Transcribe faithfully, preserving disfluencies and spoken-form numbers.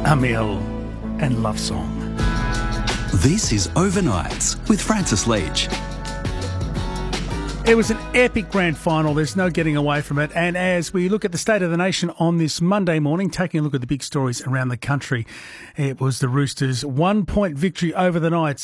Amil and Love Song. This is Overnights with Francis Leach. It was an epic grand final. There's no getting away from it. And as we look at the state of the nation on this Monday morning, taking a look at the big stories around the country, it was the Roosters' one-point victory over the Knights.